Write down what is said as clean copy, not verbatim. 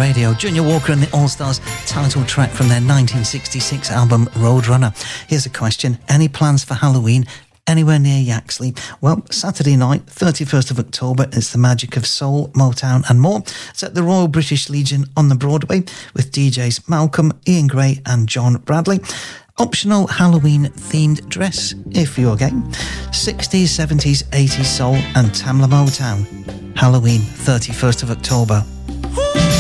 Radio. Junior Walker and the All-Stars, title track from their 1966 album Roadrunner. Here's a question. Any plans for Halloween anywhere near Yaxley? Well, Saturday night, 31st of October, it's the magic of soul, Motown and more. It's at the Royal British Legion on the Broadway with DJs Malcolm, Ian Gray and John Bradley. Optional Halloween themed dress if you're game. 60s, 70s, 80s soul and Tamla Motown. Halloween, 31st of October.